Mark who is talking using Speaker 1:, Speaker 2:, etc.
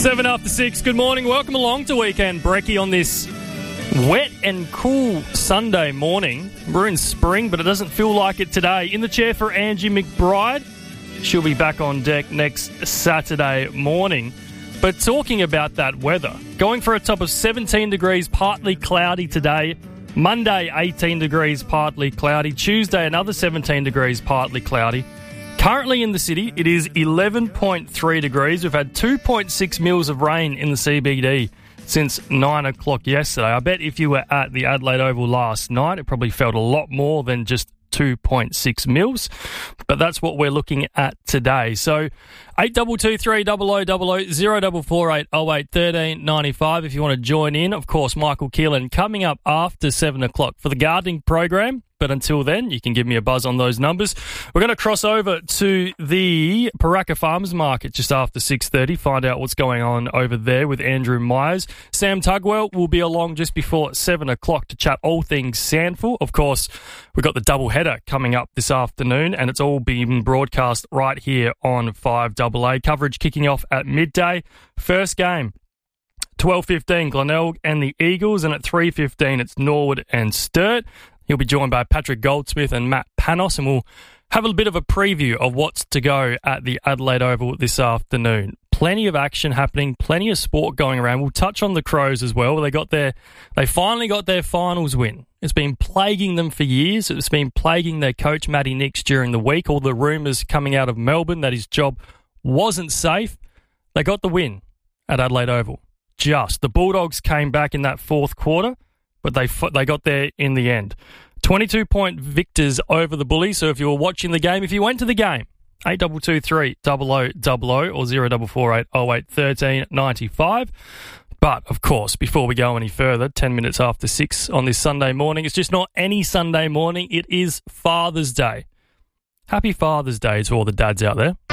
Speaker 1: 7 after 6. Good morning. Welcome along to Weekend Brekkie on this wet and cool Sunday morning. We're in spring, but it doesn't feel like it today. In the chair for Angie McBride. She'll be back on deck next Saturday morning. But talking about that weather, going for a top of 17 degrees, partly cloudy today. Monday, 18 degrees, partly cloudy. Tuesday, another 17 degrees, partly cloudy. Currently in the city, it is 11.3 degrees. We've had 2.6 mils of rain in the CBD since 9 o'clock yesterday. I bet if you were at the Adelaide Oval last night, it probably felt a lot more than just 2.6 mils. But that's what we're looking at today. So 8223 0000 0448 08 13 95 if you want to join in. Of course, Michael Keelan coming up after 7 o'clock for the gardening program. But until then, you can give me a buzz on those numbers. We're going to cross over to the Paraka Farmers Market just after 6:30, find out what's going on over there with Andrew Myers. Sam Tugwell will be along just before 7 o'clock to chat all things Sandful. Of course, we've got the double header coming up this afternoon, and it's all being broadcast right here on 5AA. Coverage kicking off at midday. First game, 12:15, Glenelg and the Eagles, and at 3:15, it's Norwood and Sturt. He'll be joined by Patrick Goldsmith and Matt Panos, and we'll have a bit of a preview of what's to go at the Adelaide Oval this afternoon. Plenty of action happening, plenty of sport going around. We'll touch on the Crows as well. They finally got their finals win. It's been plaguing them for years. It's been plaguing their coach, Matty Nix, during the week. All the rumours coming out of Melbourne that his job wasn't safe. They got the win at Adelaide Oval. The Bulldogs came back in that fourth quarter, but they got there in the end. 22-point victors over the Bullies. So if you were watching the game, if you went to the game, 8223 0000 or 0448 08 13 95. But, of course, before we go any further, 10 minutes after 6 on this Sunday morning, it's just not any Sunday morning. It is Father's Day. Happy Father's Day to all the dads out there.